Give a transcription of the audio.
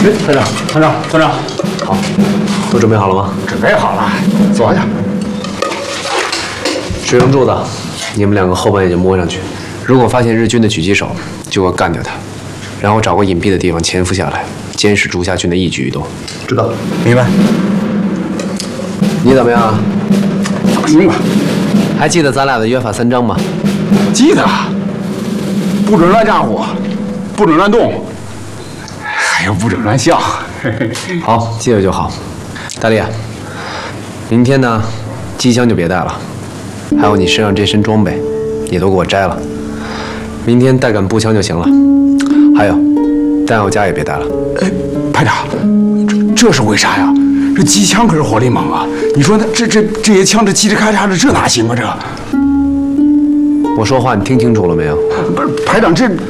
团长，团长，团长， 好，都准备好了吗？ 准备好了，坐下。 水龙柱子，你们两个后半夜就摸上去，如果发现日军的狙击手，就要干掉他，然后找个隐蔽的地方潜伏下来，监视竹下郡的一举一动。 知道，明白。 你怎么样？ 放心吧。 还记得咱俩的约法3章吗？ 记得。不准乱咋呼，不准乱动，还有不准乱笑。 好，记得就好。大力，明天呢，机枪就别带了，还有你身上这身装备，也都给我摘了。明天带杆步枪就行了。还有，弹药夹也别带了。 哎，排长，这是为啥呀？这机枪可是火力猛啊！你说这些枪这嘁哩咔嚓的，这哪行啊？这。 我说话你听清楚了没有？ 不是排长，这